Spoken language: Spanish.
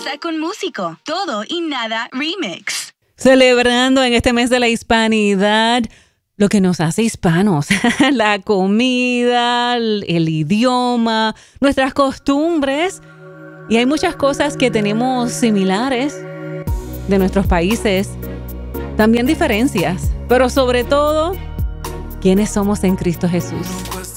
Salsa con Músico. Todo y nada remix. Celebrando en este mes de la hispanidad lo que nos hace hispanos. La comida, el idioma, nuestras costumbres. Y hay muchas cosas que tenemos similares de nuestros países. También diferencias. Pero sobre todo, ¿quiénes somos en Cristo Jesús?